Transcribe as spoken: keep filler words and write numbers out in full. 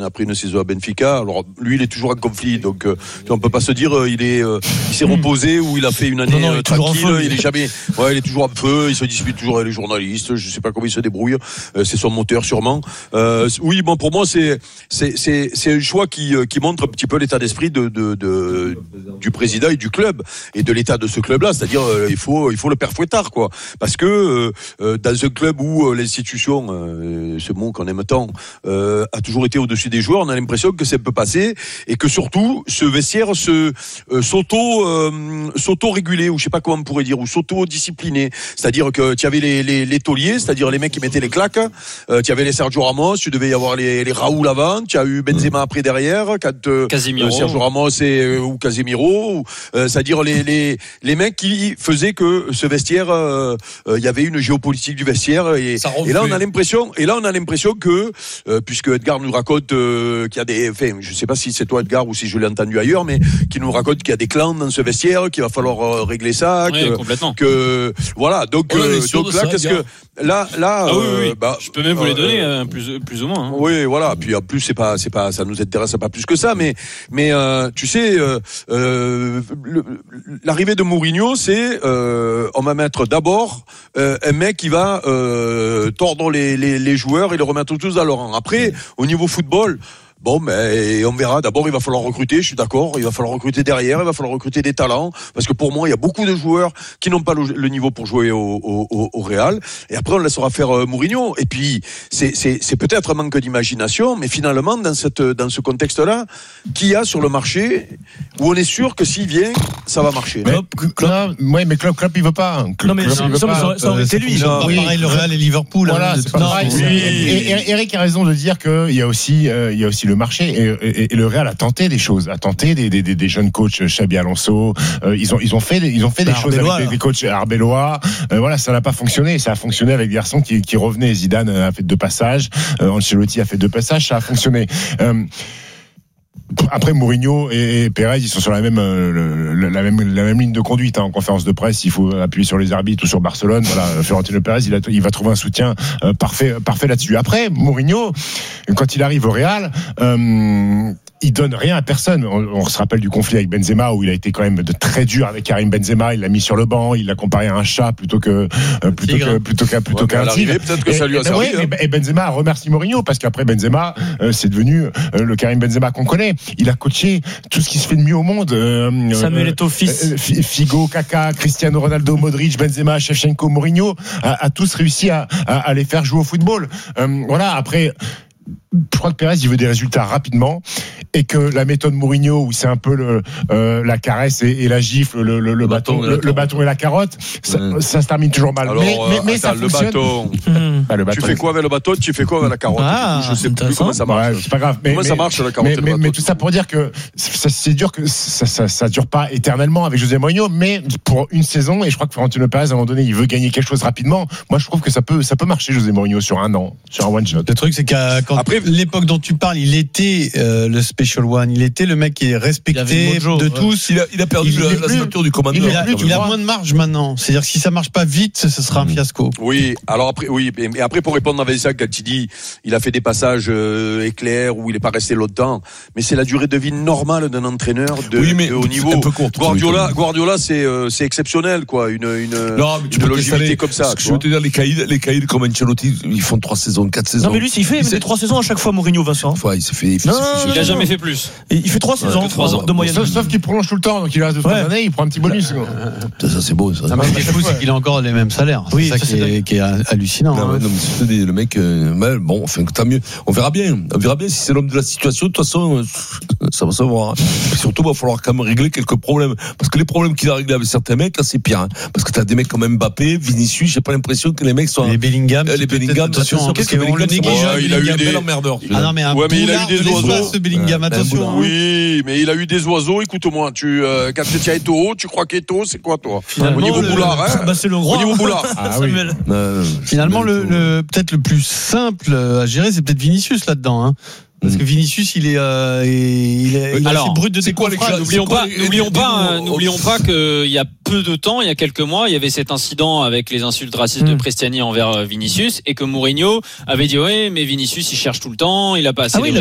après une saison à Benfica. Alors lui, il est toujours en conflit, donc euh, on peut pas se dire euh, il est, euh, il s'est reposé ou il a fait une année non, non, euh, tranquille. Feu, il est jamais, ouais, il est toujours en feu. Il se dispute toujours avec les journalistes. Je sais pas comment il se débrouille. Euh, c'est son moteur sûrement. Euh, oui, bon pour moi c'est c'est c'est c'est un choix qui qui montre un petit peu l'état d'esprit de de, de du président et du club et de l'état de ce club-là. C'est-à-dire euh, il faut il faut le père Fouettard quoi, parce que euh, dans un club où euh, l'institution, euh, ce mot qu'on aime tant, euh, a toujours été au-dessus des joueurs, on a l'impression que c'est un peu passé et que surtout ce vestiaire se euh, s'auto euh, s'auto-régulait ou je sais pas comment on pourrait dire ou s'auto-discipliner. C'est-à-dire que tu avais les les les tauliers, c'est-à-dire les mecs qui mettaient les claques, euh, tu avais les Sergio Ramos, tu devais y avoir les les Raoul avant, tu as eu Benzema après derrière quand euh, Casemiro. Euh, Sergio Ramos et euh, ou Casemiro, ou, euh, c'est-à-dire les les les mecs qui faisaient que ce vestiaire il euh, euh, y avait une géopolitique du vestiaire et, et là on a l'impression et là on a l'impression que euh, puisque Edgar nous raconte euh, qu'il y a des enfin je sais pas si c'est toi Edgar ou si je l'ai entendu ailleurs mais qui nous raconte qu'il y a des clans dans ce vestiaire qu'il va falloir euh, régler ça oui, que, complètement. que voilà donc euh, donc là ça, qu'est-ce que là là ah, oui, oui. Euh, bah, je peux même vous les donner euh, plus plus ou moins hein. Oui voilà puis en plus c'est pas c'est pas ça nous intéresse pas plus que ça mais mais euh, tu sais euh, euh, le, l'arrivée de Mourinho c'est euh, on va mettre d'abord euh, un mec qui va euh, tordre les, les les joueurs et les remettre tous à leur rang. Après au niveau football bon, mais on verra. D'abord, il va falloir recruter. Je suis d'accord. Il va falloir recruter derrière. Il va falloir recruter des talents. Parce que pour moi, il y a beaucoup de joueurs qui n'ont pas le, le niveau pour jouer au, au, au Real. Et après, on laissera faire euh, Mourinho. Et puis, c'est, c'est, c'est peut-être un manque d'imagination, mais finalement, dans cette, dans ce contexte-là, qui y a sur le marché où on est sûr que s'il vient, ça va marcher. Mais, Klopp, ouais, mais Klopp, Klopp, il veut pas. Klopp, non, mais Klopp, ça, il veut ça, pas. ça, ça aurait été lui. Non, oui. Pareil, le Real et Liverpool. Voilà, hein, c'est pas pareil. oui. Et, et, Eric a raison de dire qu'il y a aussi, euh, il y a aussi le marché. Et, et, et le Real a tenté des choses, a tenté des, des, des, des jeunes coachs, Xabi Alonso. Euh, ils ont, ils ont fait, des, ils ont fait des choses avec des, des coachs Arbeloa. Euh, voilà, ça n'a pas fonctionné. Ça a fonctionné avec des garçons qui, qui revenaient. Zidane a fait deux passages, euh, Ancelotti a fait deux passages, ça a fonctionné. Euh, Après Mourinho et Pérez, ils sont sur la même euh, la même la même ligne de conduite hein, en conférence de presse. Il faut appuyer sur les arbitres ou sur Barcelone. Voilà, Florentino Pérez, il, a, il va trouver un soutien euh, parfait parfait là-dessus. Après Mourinho, quand il arrive au Real, euh, il donne rien à personne. On, on se rappelle du conflit avec Benzema où il a été quand même de très dur avec Karim Benzema. Il l'a mis sur le banc, il l'a comparé à un chat plutôt que euh, plutôt que plutôt qu'à plutôt ouais, qu'un tigre. Peut-être que ça lui a et, servi. ouais, hein. et Benzema a remercié Mourinho parce qu'après Benzema, euh, c'est devenu euh, le Karim Benzema qu'on connaît. Il a coaché tout ce qui se fait de mieux au monde. Euh, Samuel Eto'o fils, euh, Figo, Kaka, Cristiano Ronaldo, Modric, Benzema, Shevchenko, Mourinho a, a tous réussi à, à, à les faire jouer au football. Euh, voilà. Après. Je crois que Pérez il veut des résultats rapidement et que la méthode Mourinho où c'est un peu le, euh, la caresse et, et la gifle, le, le, le, le bâton, bâton, le, le bâton et la carotte, ça, mmh. ça se termine toujours mal. Alors, mais mais, mais attends, ça le fonctionne. Bâton. Ah, le bâton. Tu fais quoi avec le bâton? Tu fais quoi avec la carotte? Ah, je sais plus comment ça marche. Ouais, c'est pas grave. Mais, comment mais, ça marche la carotte? Mais, et le mais, bâton, mais tout ça pour dire que ça, c'est dur que ça, ça, ça dure pas éternellement avec José Mourinho, mais pour une saison et je crois que Florentino Pérez à un moment donné il veut gagner quelque chose rapidement. Moi je trouve que ça peut ça peut marcher José Mourinho sur un an, sur un one shot. Le truc c'est qu'à quand Après, l'époque dont tu parles, il était euh, le special one, il était le mec qui est respecté mojo, de ouais. tous. Il a, il a perdu il la, la signature du commandeur. Il, a, il, il a moins de marge maintenant. C'est-à-dire que si ça marche pas vite, ce sera un fiasco. Oui, alors après, oui, mais après pour répondre à Vincent quand il dit, il a fait des passages euh, éclairs où il est pas resté longtemps, mais c'est la durée de vie normale d'un entraîneur de, oui, mais de haut niveau. Un peu court, Guardiola, Guardiola, c'est euh, c'est exceptionnel, quoi, une une, non, mais tu une peux longévité comme ça. Je veux te dire, les caïds, les caïds comme Ancelotti, ils font trois saisons, quatre saisons. Non, mais lui, s'il fait, il fait trois saisons à chaque fois, Mourinho, Vincent. Ouais, il s'est fait. Non, il a jamais fait plus. Il fait trois saisons, trois ans de moyenne. Sauf, sauf qu'il prolonge tout le temps, donc il reste deux trois années, il prend un petit bonus. Ça, ça c'est beau. Ça. Ah, ce qui est fou, c'est qu'il a encore les mêmes salaires. Oui, c'est ça, ça qui, est, qui est hallucinant. Non, hein. non, mais c'est le mec, euh, mal, bon, enfin, tant mieux. On verra bien. On verra bien si c'est l'homme de la situation. De toute façon, ça va se voir. Et surtout, il va falloir quand même régler quelques problèmes. Parce que les problèmes qu'il a réglés avec certains mecs, là, c'est pire. Hein. Parce que t'as des mecs comme Mbappé, Vinicius, j'ai pas l'impression que les mecs sont. Les Bellingham. Euh, les Bellingham, attention, qu'est-ce qu'on le néglige. Il a eu des emmerdeurs. Ah non, mais un ouais, mais il a eu des oiseaux. Ce Bellingham, attention. Oui, mais il a eu des oiseaux. Écoute-moi, tu, euh, quand tu as Eto'o, tu crois qu'Eto'o, c'est quoi, toi? Finalement, au niveau le... boulard, hein? Bah, c'est le roi. Au niveau boulard. Ah, oui. euh, Finalement, le, le, peut-être le plus simple à gérer, c'est peut-être Vinicius là-dedans, hein. Parce que Vinicius, il est, euh, il est, il est Alors, assez brut de c'est quoi les phrases. N'oublions pas, n'oublions pas, n'oublions pas qu'il y a peu de temps, il y a quelques mois, il y avait cet incident avec les insultes racistes de Prestiani envers Vinicius et que Mourinho avait dit ouais, mais Vinicius il cherche tout le temps, il a pas assez. Ah oui,